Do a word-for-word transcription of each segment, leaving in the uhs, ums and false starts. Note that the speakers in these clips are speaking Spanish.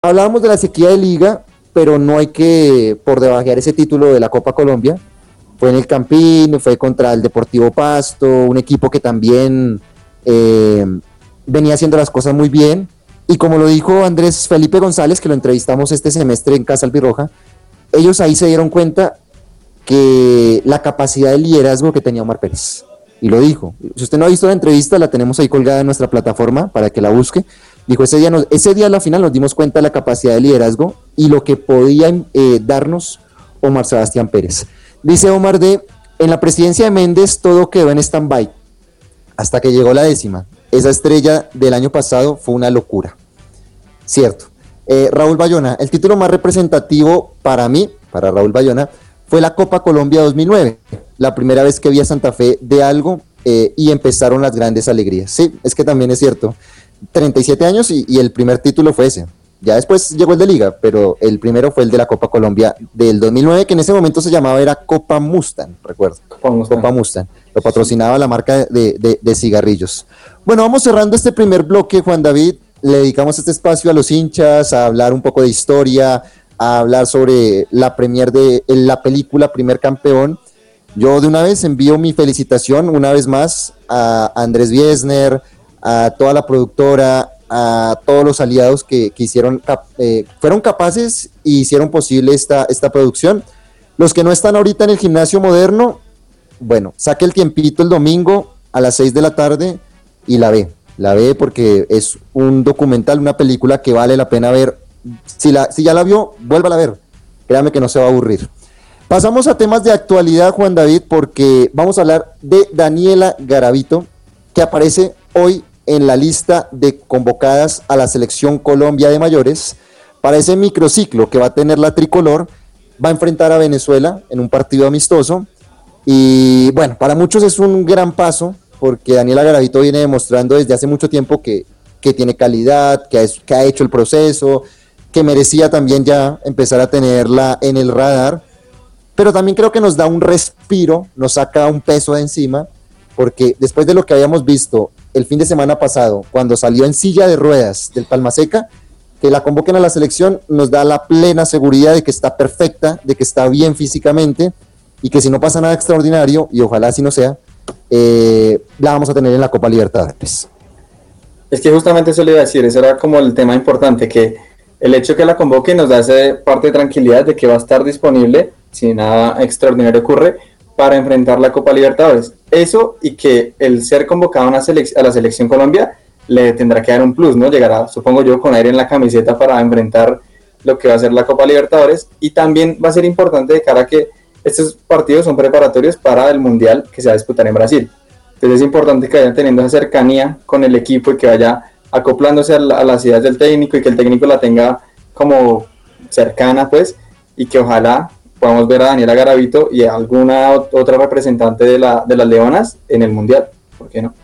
hablábamos de la sequía de liga, pero no hay que por debajear ese título de la Copa Colombia. Fue en el Campín, fue contra el Deportivo Pasto, un equipo que también eh, venía haciendo las cosas muy bien. Y como lo dijo Andrés Felipe González, que lo entrevistamos este semestre en Casa Albirroja, ellos ahí se dieron cuenta que la capacidad de liderazgo que tenía Omar Pérez. Y lo dijo. Si usted no ha visto la entrevista, la tenemos ahí colgada en nuestra plataforma para que la busque. Dijo, ese día, nos, ese día a la final nos dimos cuenta de la capacidad de liderazgo y lo que podía eh, darnos Omar Sebastián Pérez. Dice Omar de, en la presidencia de Méndez todo quedó en stand-by hasta que llegó la décima. Esa estrella del año pasado fue una locura. Cierto. Eh, Raúl Bayona, el título más representativo para mí, para Raúl Bayona, fue la Copa Colombia dos mil nueve, la primera vez que vi a Santa Fe de algo eh, y empezaron las grandes alegrías. Sí, es que también es cierto, treinta y siete años y, y el primer título fue ese. Ya después llegó el de Liga, pero el primero fue el de la Copa Colombia del dos mil nueve, que en ese momento se llamaba, era Copa Mustang, recuerdo. Copa Mustang. Copa Mustang. Lo patrocinaba la marca de, de, de cigarrillos. Bueno, vamos cerrando este primer bloque, Juan David. Le dedicamos este espacio a los hinchas, a hablar un poco de historia, a hablar sobre la premier de la película Primer Campeón. Yo de una vez envío mi felicitación una vez más a Andrés Biesner, a toda la productora, a todos los aliados que, que hicieron, eh, fueron capaces y hicieron posible esta, esta producción. Los que no están ahorita en el Gimnasio Moderno, bueno, saque el tiempito el domingo a las seis de la tarde y la ve, la ve porque es un documental, una película que vale la pena ver. Si, la, si ya la vio, vuélvala a ver, créame que no se va a aburrir. Pasamos a temas de actualidad, Juan David, porque vamos a hablar de Daniela Garavito, que aparece hoy en la lista de convocadas a la Selección Colombia de mayores para ese microciclo que va a tener la tricolor. Va a enfrentar a Venezuela en un partido amistoso y bueno, para muchos es un gran paso porque Daniela Garavito viene demostrando desde hace mucho tiempo que, que tiene calidad, que ha, que ha hecho el proceso, que merecía también ya empezar a tenerla en el radar, pero también creo que nos da un respiro, nos saca un peso de encima, porque después de lo que habíamos visto el fin de semana pasado, cuando salió en silla de ruedas del Palma Seca, que la convoquen a la selección nos da la plena seguridad de que está perfecta, de que está bien físicamente, y que si no pasa nada extraordinario, y ojalá así no sea, eh, la vamos a tener en la Copa Libertadores. Es que justamente eso le iba a decir, ese era como el tema importante, que el hecho de que la convoque nos da esa parte de tranquilidad de que va a estar disponible, si nada extraordinario ocurre, para enfrentar la Copa Libertadores. Eso y que el ser convocado a, una selec- a la Selección Colombia le tendrá que dar un plus, ¿no? Llegará, supongo yo, con aire en la camiseta para enfrentar lo que va a ser la Copa Libertadores, y también va a ser importante de cara a que estos partidos son preparatorios para el Mundial que se va a disputar en Brasil. Entonces es importante que vayan teniendo esa cercanía con el equipo y que vaya acoplándose a, la, a las ideas del técnico y que el técnico la tenga como cercana, pues, y que ojalá podamos ver a Daniela Garavito y a alguna otra representante de, la, de las Leonas en el Mundial. ¿Por qué no?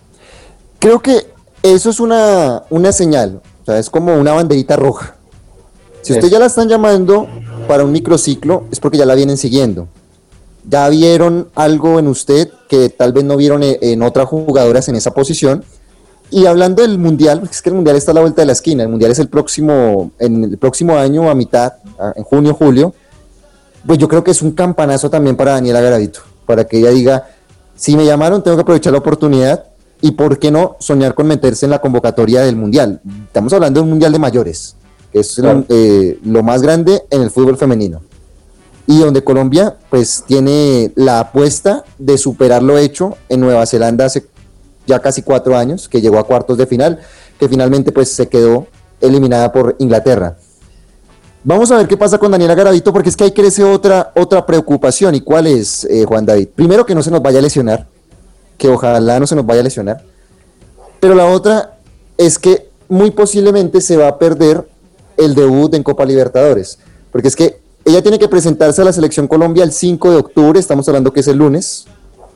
Creo que eso es una, una señal, o sea, es como una banderita roja. Si usted ya la están llamando para un microciclo, es porque ya la vienen siguiendo. Ya vieron algo en usted que tal vez no vieron en, en otras jugadoras en esa posición. Y hablando del Mundial, es que el Mundial está a la vuelta de la esquina, el Mundial es el próximo, en el próximo año a mitad, en junio, julio, pues yo creo que es un campanazo también para Daniela Garavito, para que ella diga, si me llamaron tengo que aprovechar la oportunidad y por qué no soñar con meterse en la convocatoria del Mundial. Estamos hablando de un Mundial de mayores, que es claro. lo, eh, lo más grande en el fútbol femenino. Y donde Colombia pues tiene la apuesta de superar lo hecho en Nueva Zelanda hace ya casi cuatro años, que llegó a cuartos de final, que finalmente pues se quedó eliminada por Inglaterra. Vamos a ver qué pasa con Daniela Garavito, porque es que ahí crece otra, otra preocupación. ¿Y cuál es, eh, Juan David? Primero, que no se nos vaya a lesionar, que ojalá no se nos vaya a lesionar, pero la otra es que muy posiblemente se va a perder el debut en Copa Libertadores, porque es que ella tiene que presentarse a la Selección Colombia el cinco de octubre, estamos hablando que es el lunes,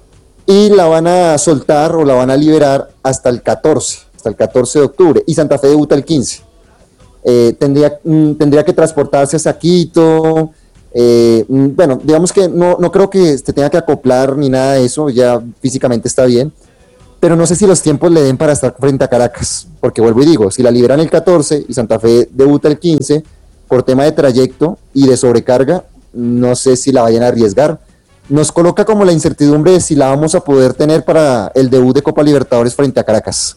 y la van a soltar o la van a liberar hasta el catorce, hasta el catorce de octubre, y Santa Fe debuta el quince. Eh, tendría, mm, tendría que transportarse hasta Quito, eh, mm, bueno, digamos que no, no creo que se tenga que acoplar ni nada de eso, ya físicamente está bien, pero no sé si los tiempos le den para estar frente a Caracas, porque vuelvo y digo, si la liberan el catorce y Santa Fe debuta el quince, por tema de trayecto y de sobrecarga, no sé si la vayan a arriesgar. Nos coloca como la incertidumbre de si la vamos a poder tener para el debut de Copa Libertadores frente a Caracas.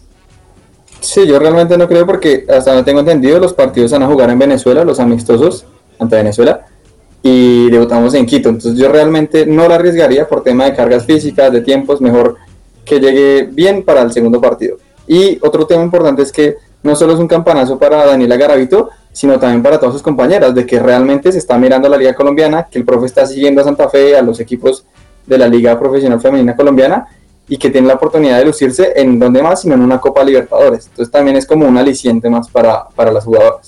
Sí, yo realmente no creo porque hasta donde tengo entendido los partidos van a jugar en Venezuela, los amistosos ante Venezuela, y debutamos en Quito. Entonces yo realmente no la arriesgaría por tema de cargas físicas, de tiempos, mejor que llegue bien para el segundo partido. Y otro tema importante es que no solo es un campanazo para Daniela Garavito, sino también para todas sus compañeras, de que realmente se está mirando a la Liga Colombiana, que el profe está siguiendo a Santa Fe, a los equipos de la Liga Profesional Femenina Colombiana, y que tiene la oportunidad de lucirse en donde más, sino en una Copa Libertadores. Entonces también es como un aliciente más para, para las jugadoras.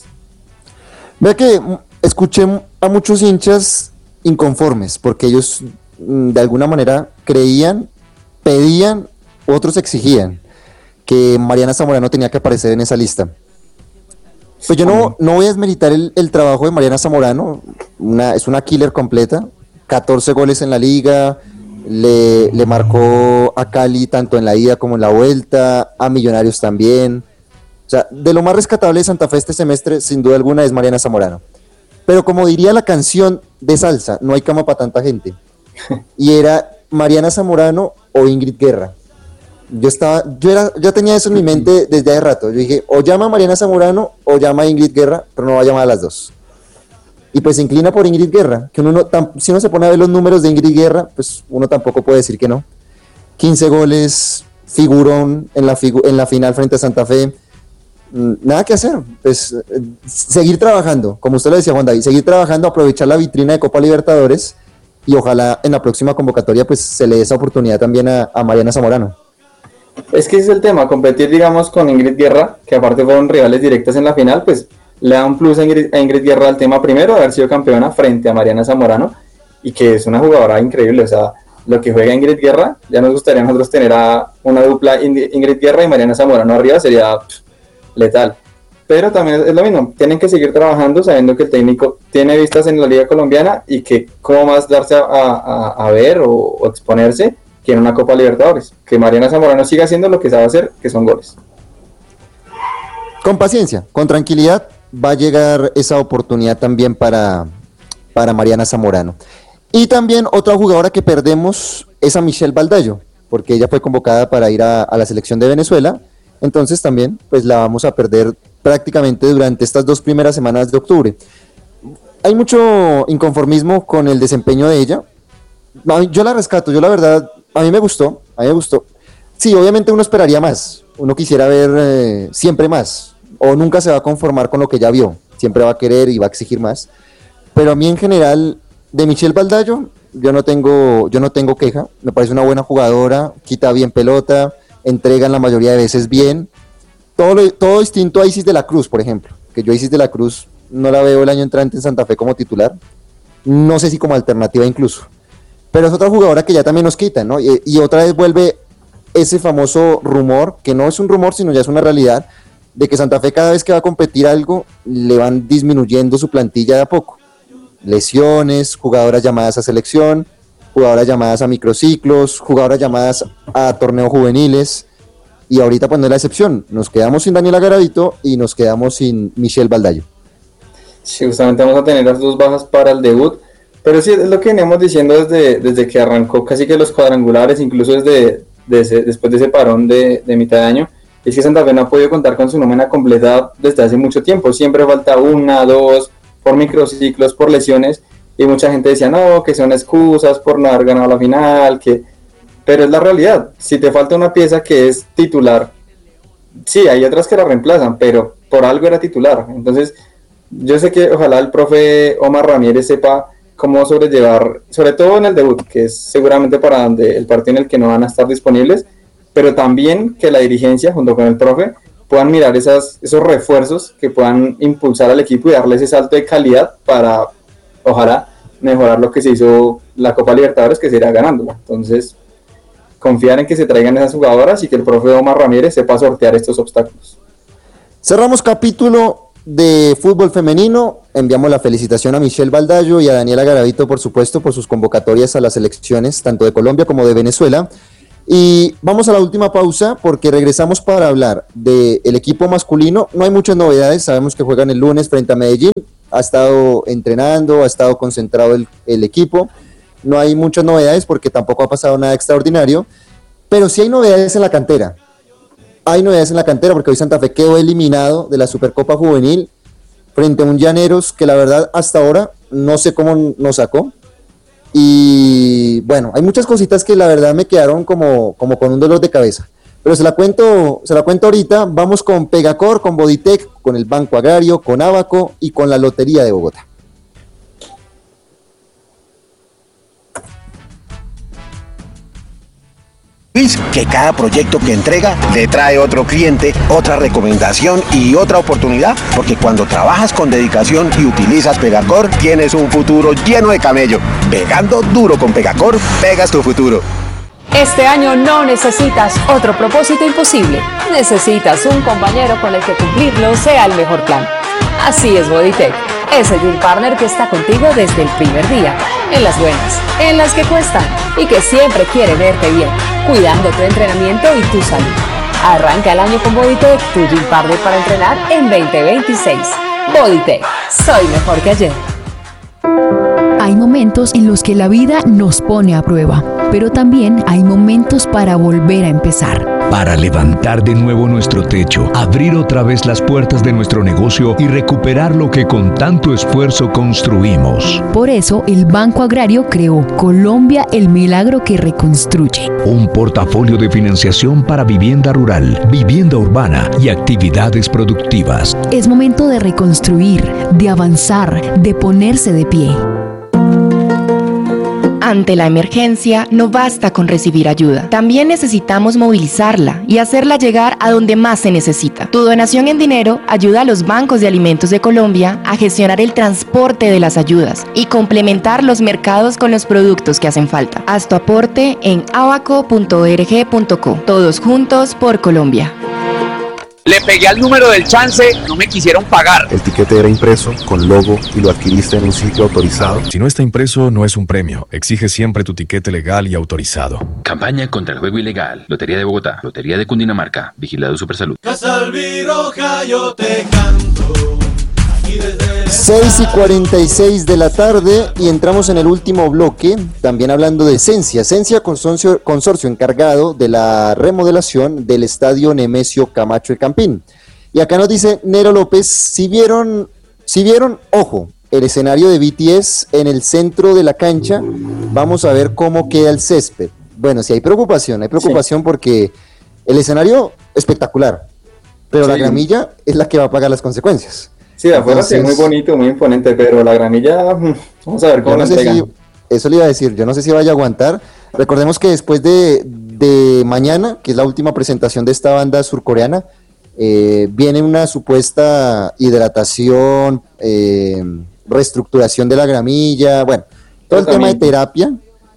Vea que escuché a muchos hinchas inconformes, porque ellos de alguna manera creían, pedían, otros exigían que Mariana Zamorano tenía que aparecer en esa lista. Pues yo no, no voy a desmeritar el, el trabajo de Mariana Zamorano, una, es una killer completa, catorce goles en la liga, le, le marcó a Cali tanto en la ida como en la vuelta, a Millonarios también. O sea, de lo más rescatable de Santa Fe este semestre, sin duda alguna, es Mariana Zamorano. Pero como diría la canción de salsa, no hay cama para tanta gente. Y era Mariana Zamorano o Ingrid Guerra. Yo estaba, yo era, yo tenía eso en mi mente desde hace rato. Yo dije, o llama a Mariana Zamorano o llama a Ingrid Guerra, pero no va a llamar a las dos. Y pues se inclina por Ingrid Guerra, que uno no, tam, si uno se pone a ver los números de Ingrid Guerra, pues uno tampoco puede decir que no. quince goles, figurón en la, figu en la final frente a Santa Fe. Nada que hacer, pues eh, seguir trabajando, como usted lo decía, Juan David, seguir trabajando, aprovechar la vitrina de Copa Libertadores y ojalá en la próxima convocatoria pues se le dé esa oportunidad también a, a Mariana Zamorano. Es que ese es el tema, competir digamos con Ingrid Guerra, que aparte fueron rivales directas en la final, pues le da un plus a Ingrid, a Ingrid Guerra al tema primero, de haber sido campeona frente a Mariana Zamorano, y que es una jugadora increíble, o sea, lo que juega Ingrid Guerra, ya nos gustaría a nosotros tener a una dupla Ingrid Guerra y Mariana Zamorano arriba, sería pff, letal. Pero también es lo mismo, tienen que seguir trabajando sabiendo que el técnico tiene vistas en la Liga Colombiana y que cómo más darse a, a, a ver o, o exponerse que en una Copa Libertadores, que Mariana Zamorano siga haciendo lo que sabe hacer, que son goles. Con paciencia, con tranquilidad, va a llegar esa oportunidad también para, para Mariana Zamorano. Y también otra jugadora que perdemos es a Michelle Baldayo, porque ella fue convocada para ir a, a la selección de Venezuela, entonces también pues la vamos a perder prácticamente durante estas dos primeras semanas de octubre. Hay mucho inconformismo con el desempeño de ella. Yo la rescato, yo la verdad, a mí me gustó, a mí me gustó. Sí, obviamente uno esperaría más, uno quisiera ver eh, siempre más, o nunca se va a conformar con lo que ya vio, siempre va a querer y va a exigir más. Pero a mí en general, de Michelle Baldayo, yo no tengo, yo no tengo queja, me parece una buena jugadora, quita bien pelota, entregan la mayoría de veces bien, todo, lo, todo distinto a Isis de la Cruz, por ejemplo, que yo Isis de la Cruz no la veo el año entrante en Santa Fe como titular, no sé si como alternativa incluso, pero es otra jugadora que ya también nos quita, ¿no? Y, y otra vez vuelve ese famoso rumor, que no es un rumor, sino ya es una realidad, de que Santa Fe cada vez que va a competir algo, le van disminuyendo su plantilla de a poco. Lesiones, jugadoras llamadas a selección, jugadoras llamadas a microciclos, jugadoras llamadas a torneos juveniles, y ahorita pues no es la excepción, nos quedamos sin Daniela Garavito y nos quedamos sin Michelle Baldayo. Sí, justamente vamos a tener las dos bajas para el debut, pero sí, es lo que veníamos diciendo desde, desde que arrancó casi que los cuadrangulares, incluso desde, desde después de ese parón de, de mitad de año, es que Santa Fe no ha podido contar con su nómina completa desde hace mucho tiempo, siempre falta una, dos, por microciclos, por lesiones, y mucha gente decía, no, que son excusas por no haber ganado la final, que... pero es la realidad, si te falta una pieza que es titular, sí, hay otras que la reemplazan, pero por algo era titular, entonces yo sé que ojalá el profe Omar Ramírez sepa cómo sobrellevar, sobre todo en el debut, que es seguramente para donde el partido en el que no van a estar disponibles, pero también que la dirigencia junto con el profe puedan mirar esas, esos refuerzos que puedan impulsar al equipo y darle ese salto de calidad para, ojalá, mejorar lo que se hizo la Copa Libertadores, que se irá ganándola. Entonces, confiar en que se traigan esas jugadoras y que el profe Omar Ramírez sepa sortear estos obstáculos. Cerramos capítulo de fútbol femenino, enviamos la felicitación a Michelle Baldayo y a Daniela Garavito, por supuesto, por sus convocatorias a las selecciones, tanto de Colombia como de Venezuela. Y vamos a la última pausa porque regresamos para hablar del equipo masculino. No hay muchas novedades, sabemos que juegan el lunes frente a Medellín, ha estado entrenando, ha estado concentrado el, el equipo. No hay muchas novedades porque tampoco ha pasado nada extraordinario, pero sí hay novedades en la cantera. Hay novedades en la cantera porque hoy Santa Fe quedó eliminado de la Supercopa Juvenil frente a un Llaneros que la verdad hasta ahora no sé cómo nos sacó. Y bueno, hay muchas cositas que la verdad me quedaron como, como con un dolor de cabeza. Pero se la cuento, se la cuento ahorita. Vamos con Pegacor, con Bodytech, con el Banco Agrario, con Abaco y con la Lotería de Bogotá. Que cada proyecto que entrega le trae otro cliente, otra recomendación y otra oportunidad, porque cuando trabajas con dedicación y utilizas Pegacor, tienes un futuro lleno de camello. Pegando duro con Pegacor, pegas tu futuro. Este año no necesitas otro propósito imposible. Necesitas un compañero con el que cumplirlo sea el mejor plan. Así es Bodytech, ese Gym Partner que está contigo desde el primer día, en las buenas, en las que cuestan y que siempre quiere verte bien, cuidando tu entrenamiento y tu salud. Arranca el año con Bodytech, tu Gym Partner para entrenar en veinte veintiséis. Bodytech, soy mejor que ayer. Hay momentos en los que la vida nos pone a prueba, pero también hay momentos para volver a empezar. Para levantar de nuevo nuestro techo, abrir otra vez las puertas de nuestro negocio y recuperar lo que con tanto esfuerzo construimos. Por eso, el Banco Agrario creó Colombia, el milagro que reconstruye. Un portafolio de financiación para vivienda rural, vivienda urbana y actividades productivas. Es momento de reconstruir, de avanzar, de ponerse de pie. Ante la emergencia, no basta con recibir ayuda. También necesitamos movilizarla y hacerla llegar a donde más se necesita. Tu donación en dinero ayuda a los bancos de alimentos de Colombia a gestionar el transporte de las ayudas y complementar los mercados con los productos que hacen falta. Haz tu aporte en abaco punto org punto co. Todos juntos por Colombia. Le pegué al número del chance, no me quisieron pagar. El tiquete era impreso, con logo, y lo adquiriste en un sitio autorizado. Si no está impreso, no es un premio. Exige siempre tu tiquete legal y autorizado. Campaña contra el juego ilegal. Lotería de Bogotá. Lotería de Cundinamarca. Vigilado Supersalud. Casalviroja, yo te canto. seis y cuarenta y seis de la tarde y entramos en el último bloque, también hablando de Esencia. Esencia, consorcio, consorcio encargado de la remodelación del estadio Nemesio Camacho El Campín. Y acá nos dice Nero López, si vieron, si vieron, ojo, el escenario de B T S en el centro de la cancha, vamos a ver cómo queda el césped. Bueno, sí hay preocupación, hay preocupación sí. Porque el escenario espectacular, pero sí. La gramilla es la que va a pagar las consecuencias. Sí, de afuera sí, muy bonito, muy imponente, pero la gramilla, vamos a ver cómo no la entregan. Si, eso le iba a decir, yo no sé si vaya a aguantar. Recordemos que después de, de mañana, que es la última presentación de esta banda surcoreana, eh, viene una supuesta hidratación, eh, reestructuración de la gramilla, bueno, todo el tema de terapia,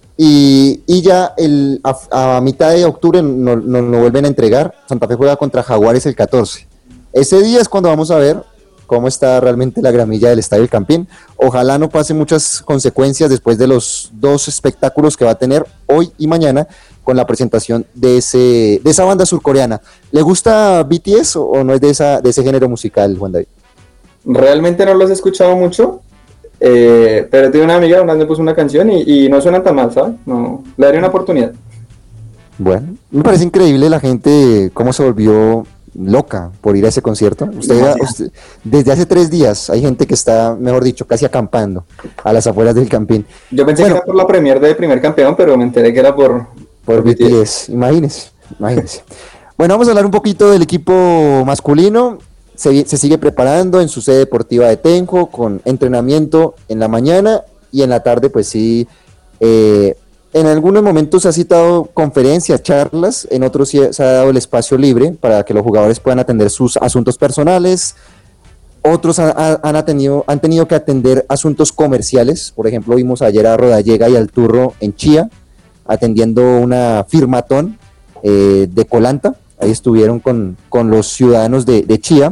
y, y ya el, a, a mitad de octubre nos no, no vuelven a entregar. Santa Fe juega contra Jaguares el catorce. Ese día es cuando vamos a ver cómo está realmente la gramilla del Estadio El Campín. Ojalá no pase muchas consecuencias después de los dos espectáculos que va a tener hoy y mañana con la presentación de ese de esa banda surcoreana. ¿Le gusta B T S o no es de esa de ese género musical, Juan David? Realmente no los he escuchado mucho, eh, pero tengo una amiga, una vez me puso una canción y, y no suenan tan mal, ¿sabes? No, le daré una oportunidad. Bueno, me parece increíble la gente cómo se volvió loca por ir a ese concierto. Usted, usted, desde hace tres días hay gente que está, mejor dicho, casi acampando a las afueras del Campín. Yo pensé bueno, que era por la premier de Primer Campeón, pero me enteré que era por, por, por B T S. B T S. Imagínense, imagínense. Bueno, vamos a hablar un poquito del equipo masculino. Se, se sigue preparando en su sede deportiva de Tenjo, con entrenamiento en la mañana y en la tarde, pues sí, eh, en algunos momentos se ha citado conferencias, charlas, en otros se ha dado el espacio libre para que los jugadores puedan atender sus asuntos personales. Otros han, han, atendido, han tenido que atender asuntos comerciales. Por ejemplo, vimos ayer a Rodallega y al Turro en Chía, atendiendo una firmatón eh, de Colanta. Ahí estuvieron con, con los ciudadanos de, de Chía.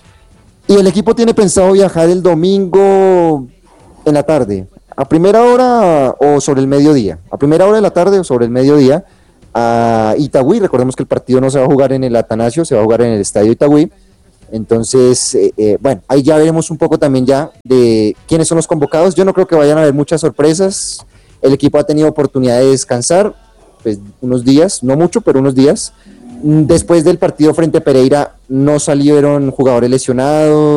Y el equipo tiene pensado viajar el domingo en la tarde, a primera hora o sobre el mediodía, a primera hora de la tarde o sobre el mediodía, a Itagüí. Recordemos que el partido no se va a jugar en el Atanasio, se va a jugar en el Estadio Itagüí. Entonces, eh, eh, bueno, ahí ya veremos un poco también ya de quiénes son los convocados. Yo no creo que vayan a haber muchas sorpresas. El equipo ha tenido oportunidad de descansar, pues unos días, no mucho, pero unos días. Después del partido frente a Pereira no salieron jugadores lesionados.